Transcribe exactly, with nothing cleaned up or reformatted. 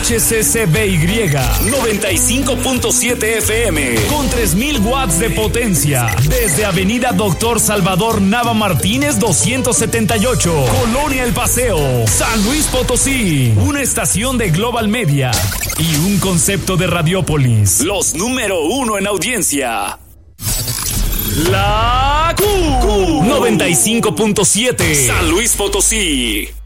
H C C B Y noventa y cinco punto siete F M con tres mil watts de potencia desde Avenida Doctor Salvador Nava Martínez doscientos setenta y ocho, Colonia El Paseo, San Luis Potosí. Una estación de Global Media y un concepto de Radiópolis. Los número uno en audiencia. La Q noventa y cinco punto siete San Luis Potosí.